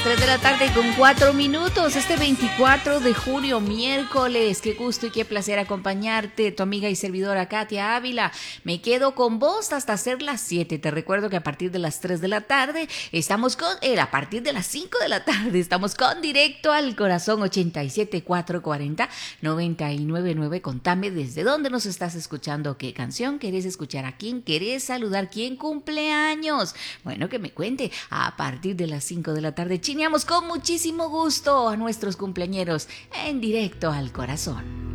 3 de la tarde con 4 minutos, este 24 de junio, miércoles. Qué gusto y qué placer acompañarte, tu amiga y servidora Katia Ávila. Me quedo con vos hasta hacer las 7. Te recuerdo que a partir de las 3 de la tarde estamos con, a partir de las 5 de la tarde estamos con Directo al Corazón 87 440 999. Contame desde dónde nos estás escuchando, qué canción querés escuchar, a quién querés saludar, quién cumple años. Bueno, que me cuente. A partir de las 5 de la tarde chineamos con muchísimo gusto a nuestros cumpleañeros en Directo al Corazón.